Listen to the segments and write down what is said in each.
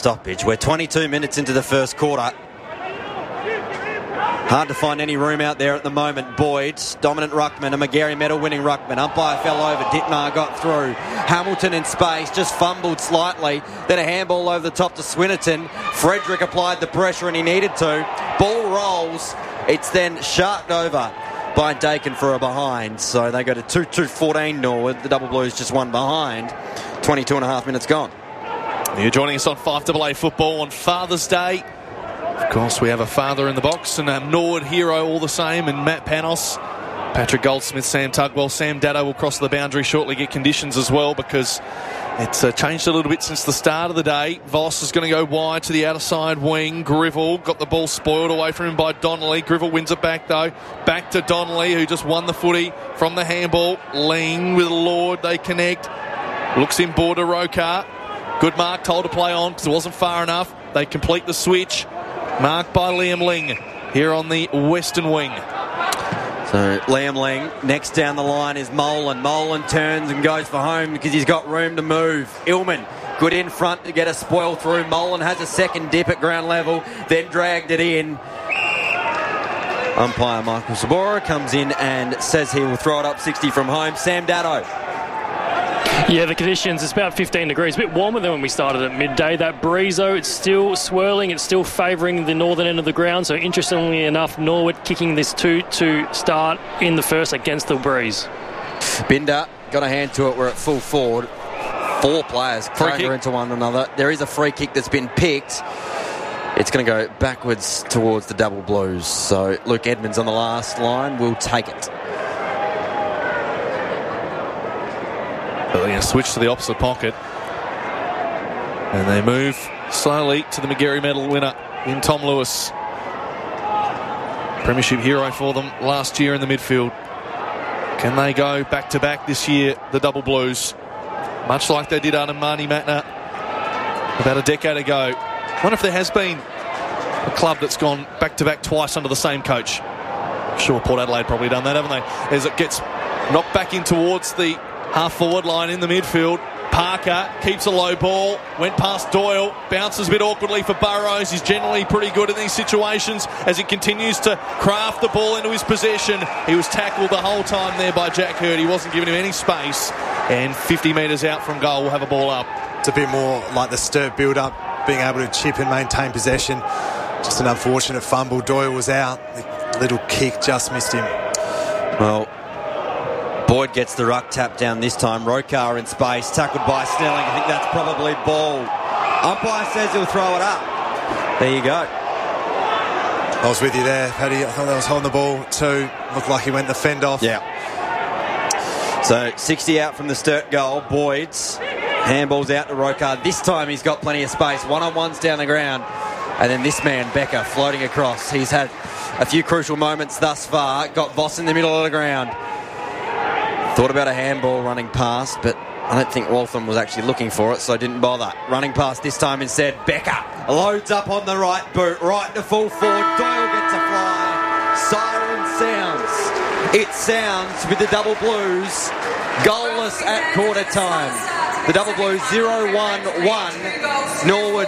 Stoppage. We're 22 minutes into the first quarter. Hard to find any room out there at the moment. Boyd's dominant ruckman, a Magarey medal winning ruckman. Umpire fell over. Dittmar got through. Hamilton in space, just fumbled slightly. Then a handball over the top to Swinnerton. Frederick applied the pressure and he needed to. Ball rolls. It's then sharked over by Dakin for a behind. So they go to 2-2-14 Norwood. The Double Blues just one behind. 22 and a half minutes gone. You're joining us on 5AA Football on Father's Day. Of course, we have a father in the box and a Norwood hero all the same, and Matt Panos, Patrick Goldsmith, Sam Tugwell. Sam Dado will cross the boundary shortly, get conditions as well, because it's changed a little bit since the start of the day. Voss is going to go wide to the outer side wing. Grivell got the ball spoiled away from him by Donnelly. Grivell wins it back, though. Back to Donnelly, who just won the footy from the handball. Ling with Lord, they connect. Looks in border Rokar. Good mark, told to play on because it wasn't far enough. They complete the switch. Marked by Liam Ling here on the western wing. So Liam Ling, next down the line is Molan. Molan turns and goes for home because he's got room to move. Illman, good in front to get a spoil through. Molan has a second dip at ground level, then dragged it in. Umpire Michael Sabora comes in and says he will throw it up 60 from home. Sam Dado. Yeah, the conditions, it's about 15 degrees, a bit warmer than when we started at midday. That breeze, though, it's still swirling, it's still favouring the northern end of the ground. So interestingly enough, Norwood kicking this 2-2 start in the first against the breeze. Binder got a hand to it. We're at full forward. Four players crater into one another. There is a free kick that's been picked. It's going to go backwards towards the Double Blues. So Luke Edmonds on the last line will take it. They're going to switch to the opposite pocket. And they move slowly to the Magarey medal winner in Tom Lewis. Premiership hero for them last year in the midfield. Can they go back-to-back this year, the Double Blues? Much like they did under Marnie Matner about a decade ago. I wonder if there has been a club that's gone back-to-back twice under the same coach. Sure, Port Adelaide probably done that, haven't they? As it gets knocked back in towards the half-forward line in the midfield. Parker keeps a low ball, went past Doyle, bounces a bit awkwardly for Burrows. He's generally pretty good in these situations as he continues to craft the ball into his possession. He was tackled the whole time there by Jack Hurd. He wasn't giving him any space, and 50 metres out from goal will have a ball up. It's a bit more like the Sturt build-up, being able to chip and maintain possession. Just an unfortunate fumble. Doyle was out. The little kick just missed him. Well, Boyd gets the ruck tap down this time. Rokar in space, tackled by Snelling. I think that's probably ball. Umpire says he'll throw it up. There you go. I was with you there, Paddy. I thought that was holding the ball too. Looked like he went the fend off. Yeah. So 60 out from the Sturt goal. Boyd's handball's out to Rokar. This time he's got plenty of space. One-on-ones down the ground. And then this man, Becker, floating across. He's had a few crucial moments thus far. Got Voss in the middle of the ground. Thought about a handball running past, but I don't think Waltham was actually looking for it, so didn't bother. Running past this time instead. Becker loads up on the right boot, right to full forward. Doyle gets a fly. Siren sounds. It sounds with the Double Blues goalless at quarter time. The Double Blues 0-1-1. Norwood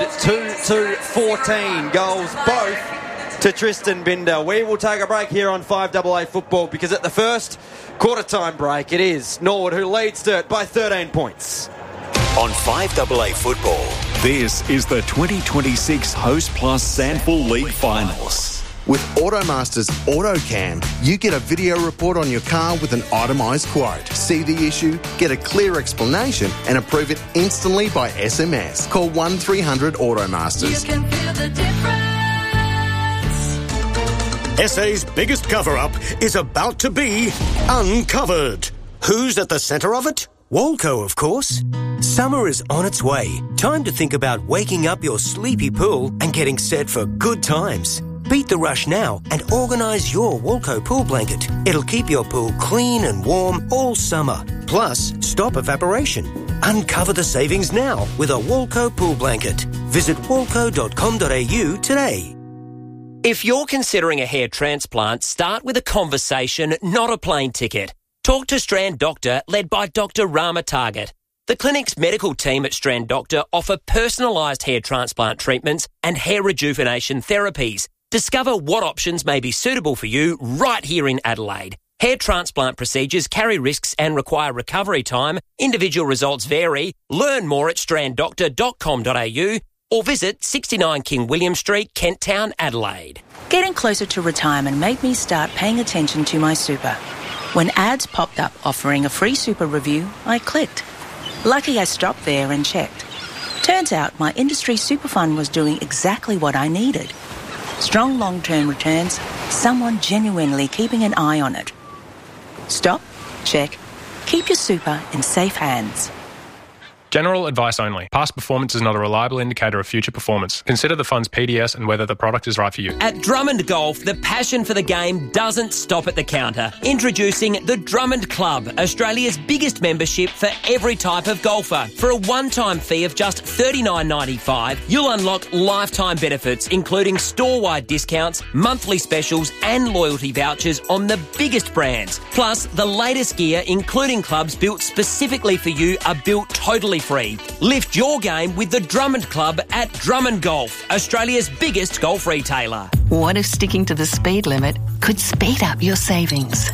2-2-14. Goals both to Tristan Binder. We will take a break here on 5AA Football because at the first quarter-time break, it is Norwood who leads Sturt by 13 points. On 5AA Football, this is the 2026 Host Plus Sandful League Finals. With Automasters AutoCam, you get a video report on your car with an itemised quote. See the issue, get a clear explanation and approve it instantly by SMS. Call 1300 Automasters. You can feel the difference. SA's biggest cover-up is about to be uncovered. Who's at the centre of it? Walco, of course. Summer is on its way. Time to think about waking up your sleepy pool and getting set for good times. Beat the rush now and organise your Walco pool blanket. It'll keep your pool clean and warm all summer. Plus, stop evaporation. Uncover the savings now with a Walco pool blanket. Visit walco.com.au today. If you're considering a hair transplant, start with a conversation, not a plane ticket. Talk to Strand Doctor, led by Dr. Rama Target. The clinic's medical team at Strand Doctor offer personalised hair transplant treatments and hair rejuvenation therapies. Discover what options may be suitable for you right here in Adelaide. Hair transplant procedures carry risks and require recovery time. Individual results vary. Learn more at stranddoctor.com.au or visit 69 King William Street, Kent Town, Adelaide. Getting closer to retirement made me start paying attention to my super. When ads popped up offering a free super review, I clicked. Lucky I stopped there and checked. Turns out my industry super fund was doing exactly what I needed. Strong long-term returns, someone genuinely keeping an eye on it. Stop, check, keep your super in safe hands. General advice only. Past performance is not a reliable indicator of future performance. Consider the fund's PDS and whether the product is right for you. At Drummond Golf, the passion for the game doesn't stop at the counter. Introducing the Drummond Club, Australia's biggest membership for every type of golfer. For a one-time fee of just $39.95, you'll unlock lifetime benefits, including store-wide discounts, monthly specials and loyalty vouchers on the biggest brands. Plus, the latest gear, including clubs built specifically for you, are built totally free. Lift your game with the Drummond Club at Drummond Golf, Australia's biggest golf retailer. What if sticking to the speed limit could speed up your savings?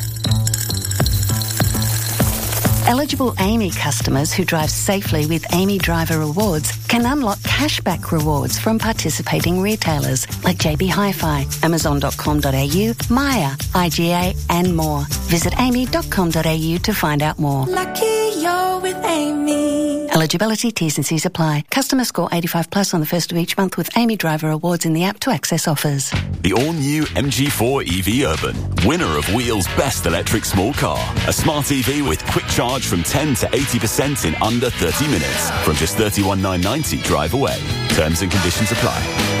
Eligible AAMI customers who drive safely with AAMI Driver Rewards can unlock cashback rewards from participating retailers like JB Hi-Fi, Amazon.com.au, Maya, IGA and more. Visit aami.com.au to find out more. Lucky you're with AAMI. Eligibility, T's and C's apply. Customer score 85 plus on the first of each month with AAMI Driver Awards in the app to access offers. The all-new MG4 EV Urban, winner of Wheel's Best Electric Small Car. A smart EV with quick charge from 10 to 80% in under 30 minutes. From just $31,990 drive away. Terms and conditions apply.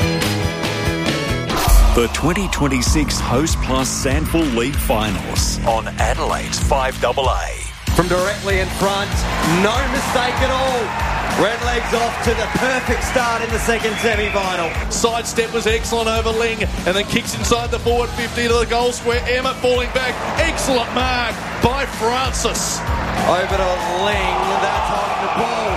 The 2026 Host Plus Sandful League Finals on Adelaide's 5AA. From directly in front, no mistake at all. Redlegs off to the perfect start in the second semi-final. Sidestep was excellent over Ling and then kicks inside the forward 50 to the goal square. Emmett falling back. Excellent mark by Francis. Over to Ling. That's on the ball.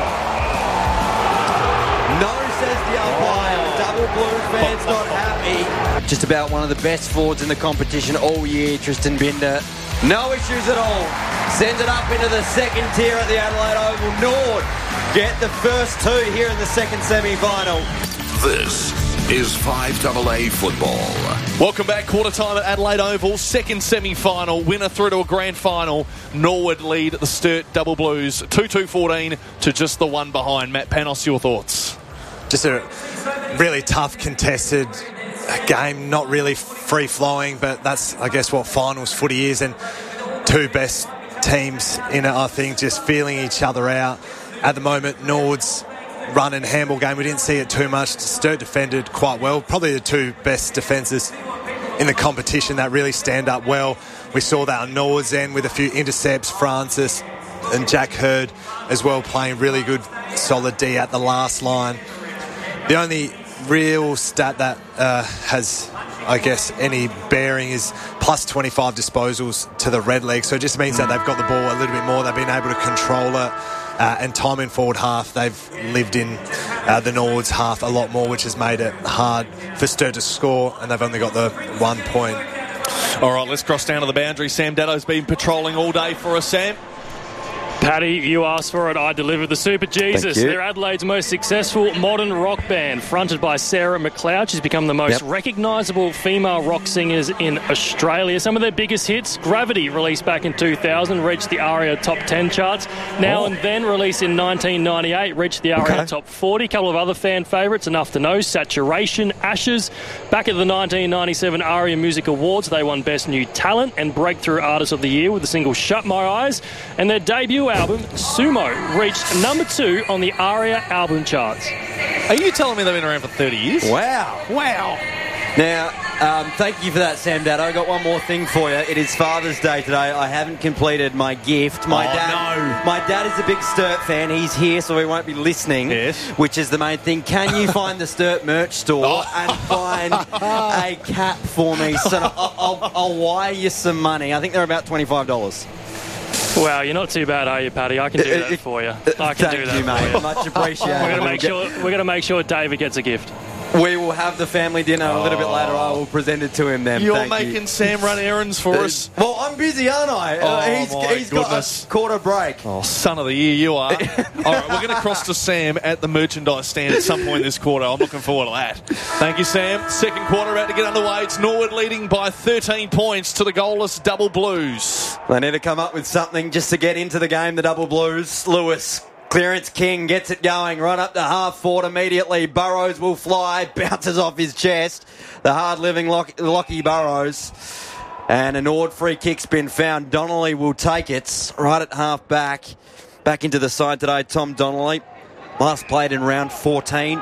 No, says the umpire. Double blue fans not happy. Just about one of the best forwards in the competition all year, Tristan Binder. No issues at all. Sends it up into the second tier at the Adelaide Oval. Nord get the first two here in the second semi-final. This is 5AA football. Welcome back. Quarter time at Adelaide Oval. Second semi-final. Winner through to a grand final. Norwood lead the Sturt Double Blues 2-2-14 to just the one behind. Matt Panos, your thoughts? Just a really tough contested game. Not really free-flowing, but that's, I guess, what finals footy is. And two best teams in it, I think, just feeling each other out. At the moment, Nord's run and handball game, we didn't see it too much. Sturt defended quite well. Probably the two best defences in the competition that really stand up well. We saw that on Nord's end with a few intercepts. Francis and Jack Hurd as well playing really good, solid D at the last line. The only real stat that has, I guess, any bearing is plus 25 disposals to the Redlegs. So it just means that they've got the ball a little bit more. They've been able to control it. And time in forward half, they've lived in the Nords half a lot more, which has made it hard for Sturt to score, and they've only got the 1 point. All right, let's cross down to the boundary. Sam Datto's been patrolling all day for us, Sam. Paddy, you asked for it, I delivered. The Super Jesus. They're Adelaide's most successful modern rock band, fronted by Sarah McLeod. She's become the most recognisable female rock singers in Australia. Some of their biggest hits, Gravity, released back in 2000, reached the ARIA Top 10 charts. Now and Then, released in 1998, reached the ARIA Top 40. A couple of other fan favourites, Enough to Know, Saturation, Ashes. Back at the 1997 ARIA Music Awards, they won Best New Talent and Breakthrough Artist of the Year with the single Shut My Eyes. And their debut album, Sumo, reached number 2 on the ARIA album charts. Are you telling me they've been around for 30 years? Wow. Now, thank you for that, Sam Datto. I got one more thing for you. It is Father's Day today. I haven't completed my gift. My dad is a big Sturt fan. He's here, so he won't be listening, which is the main thing. Can you find the Sturt merch store and find a cap for me? So I'll wire you some money. I think they're about $25. Wow, you're not too bad, are you, Paddy? I can do that for you. I can do that you, mate. for you. Much appreciated. We're going to make sure David gets a gift. We will have the family dinner a little bit later. I will present it to him then. You're making Sam run errands for us. Well, I'm busy, aren't I? He's got a quarter break. Oh, son of the year you are. All right, we're going to cross to Sam at the merchandise stand at some point this quarter. I'm looking forward to that. Thank you, Sam. Second quarter about to get underway. It's Norwood leading by 13 points to the goalless Double Blues. They need to come up with something just to get into the game, the Double Blues. Lewis. Clearance King gets it going, right up to half forward immediately. Burrows will fly, bounces off his chest. The hard-living Lockie Burrows. And an Ord free kick's been found. Donnelly will take it right at half back. Back into the side today, Tom Donnelly. Last played in round 14.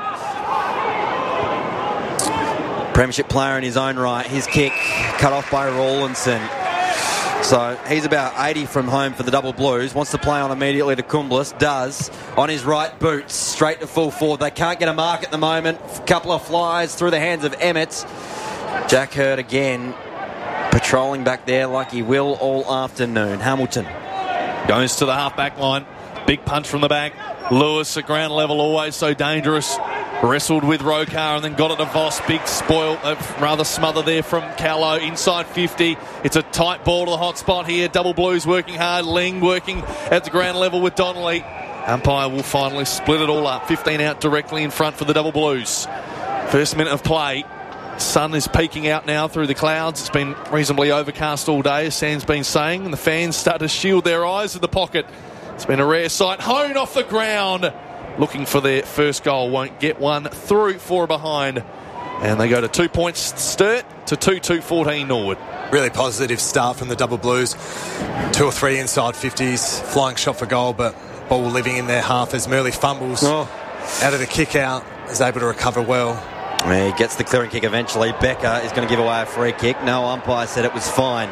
Premiership player in his own right. His kick cut off by Rawlinson. So he's about 80 from home for the Double Blues. Wants to play on immediately to Kumblis. Does. On his right boot. Straight to full forward. They can't get a mark at the moment. A couple of flies through the hands of Emmett. Jack Hurd again patrolling back there like he will all afternoon. Hamilton goes to the half-back line. Big punch from the back. Lewis at ground level, always so dangerous. Wrestled with Rokar and then got it to Voss. Big spoil, rather smother there from Callow. Inside 50. It's a tight ball to the hot spot here. Double Blues working hard. Ling working at the ground level with Donnelly. Umpire will finally split it all up. 15 out directly in front for the Double Blues. First minute of play. Sun is peeking out now through the clouds. It's been reasonably overcast all day, as Sam's been saying, and the fans start to shield their eyes in the pocket. It's been a rare sight. Hone off the ground. Looking for their first goal. Won't get one through, 4 behind. And they go to 2 points Sturt to 2-2-14 Norwood. Really positive start from the Double Blues. 2 or 3 inside 50s. Flying shot for goal, but ball living in their half as Murley fumbles out of the kick out. Is able to recover well. He gets the clearing kick eventually. Becker is going to give away a free kick. No umpire said it was fine.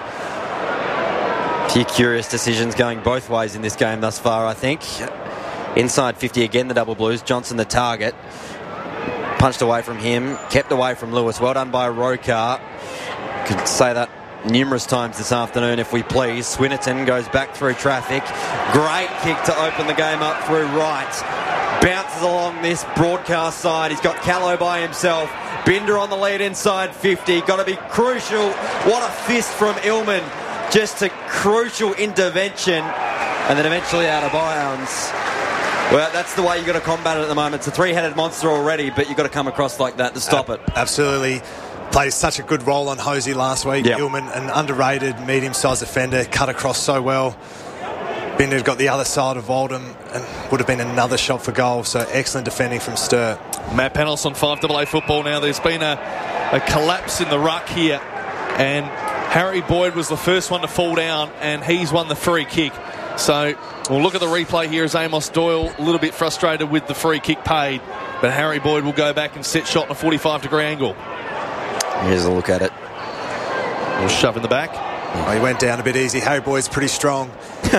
A few curious decisions going both ways in this game thus far, I think. Inside 50 again, the Double Blues. Johnson the target. Punched away from him. Kept away from Lewis. Well done by Rokar. Could say that numerous times this afternoon if we please. Swinnerton goes back through traffic. Great kick to open the game up through right. Bounces along this broadcast side. He's got Callow by himself. Binder on the lead inside 50. Got to be crucial. What a fist from Illman. Just a crucial intervention. And then eventually out of bounds. Well, that's the way you've got to combat it at the moment. It's a three-headed monster already, but you've got to come across like that to stop it. Absolutely. Played such a good role on Hosey last week. Yep. Illman, an underrated medium-sized defender, cut across so well. Binder got the other side of Oldham and would have been another shot for goal. So excellent defending from Sturt. Matt Penos on 5AA football now. There's been a collapse in the ruck here, and Harry Boyd was the first one to fall down, and he's won the free kick. So we'll look at the replay here as Amos Doyle a little bit frustrated with the free kick paid, but Harry Boyd will go back and set shot in a 45-degree angle. Here's a look at it. A little shove in the back. Oh, he went down a bit easy. Harry Boyd's pretty strong.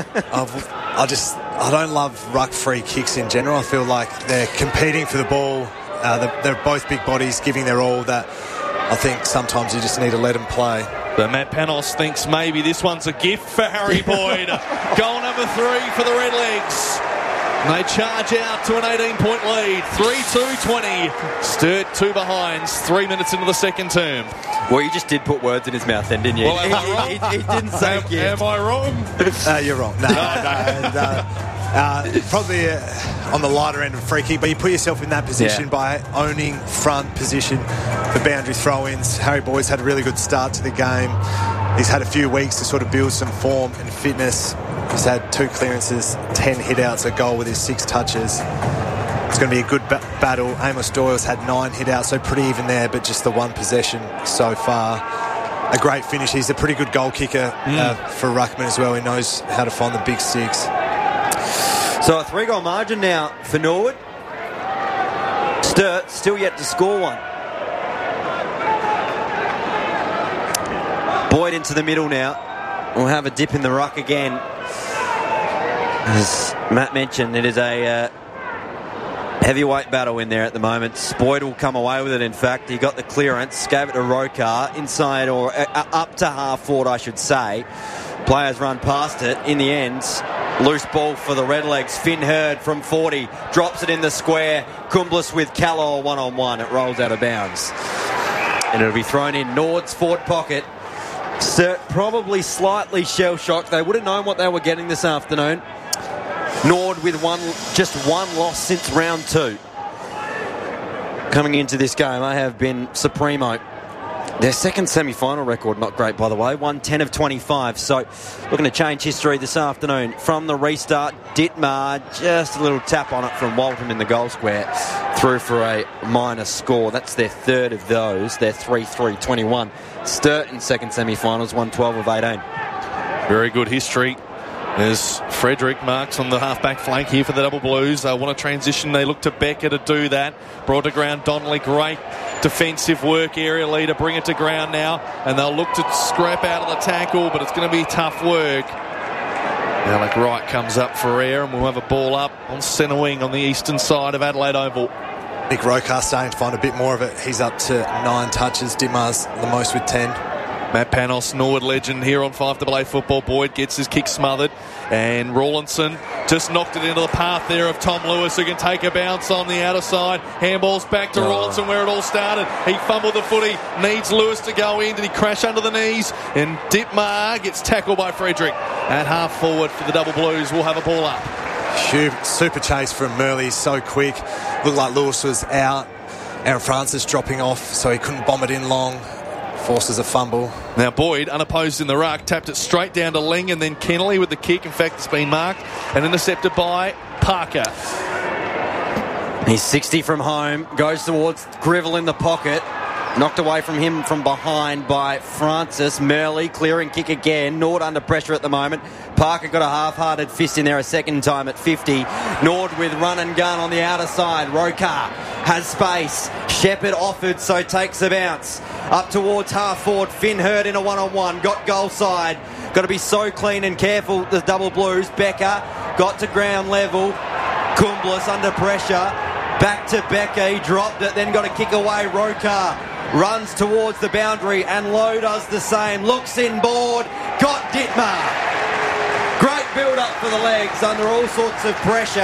I don't love ruck free kicks in general. I feel like they're competing for the ball. They're both big bodies giving their all. That I think sometimes you just need to let them play. But Matt Panos thinks maybe this one's a gift for Harry Boyd. Goal number 3 for the Redlegs. And they charge out to an 18-point lead. 3-2-20. Sturt 2 behinds. 3 minutes into the second term. Well, you just did put words in his mouth then, didn't you? Well, am I wrong? He didn't say gift. Am I wrong? You're wrong. No. Probably on the lighter end of free kick, but you put yourself in that position by owning front position for boundary throw-ins. Harry Boyd's had a really good start to the game. He's had a few weeks to sort of build some form and fitness. He's had 2 clearances, 10 hit-outs, a goal with his 6 touches. It's going to be a good battle. Amos Doyle's had 9 hit-outs, so pretty even there, but just the 1 possession so far. A great finish. He's a pretty good goal kicker for Ruckman as well. He knows how to find the big sticks. So a 3-goal margin now for Norwood. Sturt still yet to score one. Boyd into the middle now. We'll have a dip in the ruck again. As Matt mentioned, it is a Heavyweight battle in there at the moment. Boyd will come away with it, in fact. He got the clearance, gave it to Rokar, inside or up to half forward, I should say. Players run past it. In the end, loose ball for the Redlegs. Finn Hurd from 40, drops it in the square. Kumblis with Callor one-on-one. It rolls out of bounds. And it'll be thrown in Nord's forward pocket. Sturt probably slightly shell-shocked. They would have known what they were getting this afternoon. Nord with just one loss since round 2. Coming into this game, they have been supremo. Their second semi-final record, not great by the way, 1-10 of 25. So looking to change history this afternoon. From the restart, Dittmar, just a little tap on it from Waltham in the goal square, through for a minor score. That's their third of those. They're 3-3-21. Sturt in second semi-finals, 1-12 of 18. Very good history. There's Frederick marks on the half-back flank here for the Double Blues. They want to transition. They look to Becker to do that. Brought to ground Donnelly. Great defensive work. Area leader. Bring it to ground now. And they'll look to scrap out of the tackle, but it's going to be tough work. Alec Wright comes up for air, and we'll have a ball up on centre wing on the eastern side of Adelaide Oval. Nick Rokar starting to find a bit more of it. He's up to 9 touches. Dittmar's the most with 10. Matt Panos, Norwood legend here on 5AA Football. Boyd gets his kick smothered, and Rawlinson just knocked it into the path there of Tom Lewis, who can take a bounce on the outer side. Handball's back to Rawlinson where it all started. He fumbled the footy, needs Lewis to go in. Did he crash under the knees? And Dittmar gets tackled by Frederick. At half forward for the Double Blues, we'll have a ball up. Super chase from Murley, so quick. Looked like Lewis was out. Aaron Francis dropping off, so he couldn't bomb it in long. Forces a fumble. Now Boyd, unopposed in the ruck, tapped it straight down to Ling, and then Kennelly with the kick. In fact, it's been marked and intercepted by Parker. He's 60 from home, goes towards Grivell in the pocket. Knocked away from him from behind by Francis. Murley clearing kick again. Nord under pressure at the moment. Parker got a half-hearted fist in there a second time at 50. Nord with run and gun on the outer side. Rokar has space. Shepherd offered, so takes a bounce. Up towards half forward. Finn Hurd in a one-on-one. Got goal side. Got to be so clean and careful, the Double Blues. Becker got to ground level. Kumblis under pressure. Back to Becker. He dropped it, then got a kick away. Rokar runs towards the boundary, and Lowe does the same. Looks inboard. Got Dittmar. Great build-up for the legs under all sorts of pressure.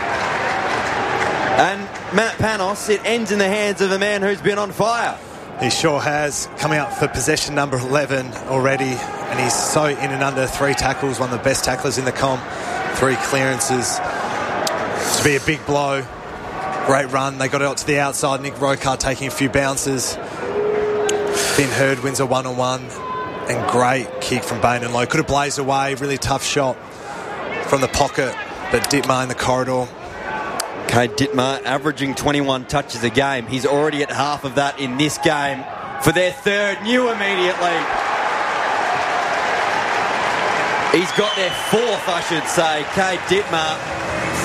And Matt Panos, it ends in the hands of a man who's been on fire. He sure has. Coming out for possession number 11 already, and he's so in and under 3 tackles, one of the best tacklers in the comp. 3 clearances. To be a big blow. Great run. They got it out to the outside. Nick Rokar taking a few bounces. Finn Hurd wins a one-on-one. And great kick from Bain and Lowe. Could have blazed away. Really tough shot from the pocket. But Dittmar in the corridor. Okay, Dittmar averaging 21 touches a game. He's already at half of that in this game for their third. New immediately. He's got their fourth, I should say. Cade Dittmar.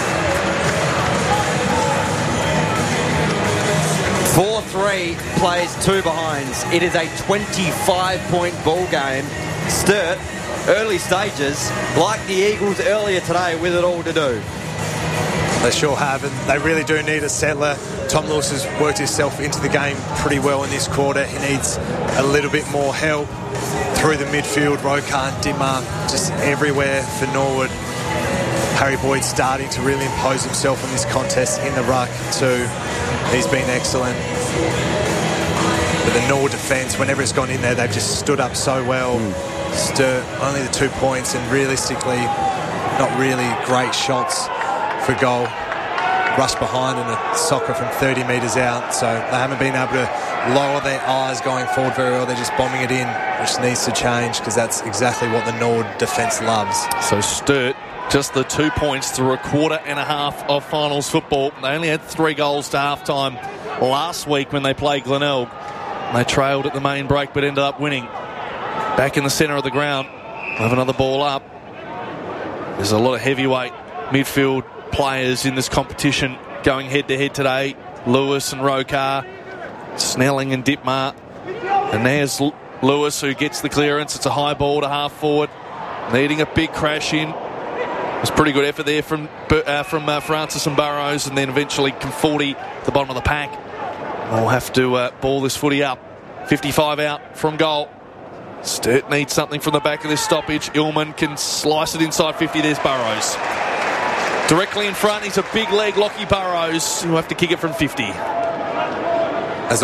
4-3, plays 2 behinds. It is a 25-point ball game. Sturt, early stages, like the Eagles earlier today, with it all to do. They sure have, and they really do need a settler. Tom Lewis has worked himself into the game pretty well in this quarter. He needs a little bit more help through the midfield. Rokar and Dittmar just everywhere for Norwood. Harry Boyd starting to really impose himself in this contest in the ruck too. He's been excellent. But the Norwood defence, whenever it's gone in there, they've just stood up so well. Sturt, only the 2 points, and realistically, not really great shots for goal. Rush behind and a soccer from 30 metres out, so they haven't been able to lower their eyes going forward very well. They're just bombing it in, which needs to change, because that's exactly what the Norwood defence loves. So Sturt, just the 2 points through a quarter and a half of finals football. They only had 3 goals to half-time last week when they played Glenelg. They trailed at the main break but ended up winning. Back in the centre of the ground. Have another ball up. There's a lot of heavyweight midfield players in this competition going head-to-head today. Lewis and Rokar, Snelling and Dittmar. And there's Lewis who gets the clearance. It's a high ball to half forward. Needing a big crash in. was pretty good effort there from Francis and Burrows, and then eventually Conforti at the bottom of the pack. We'll have to ball this footy up. 55 out from goal. Sturt needs something from the back of this stoppage. Illman can slice it inside 50. There's Burrows. Directly in front, he's a big leg, Lockie Burrows. He'll have to kick it from 50.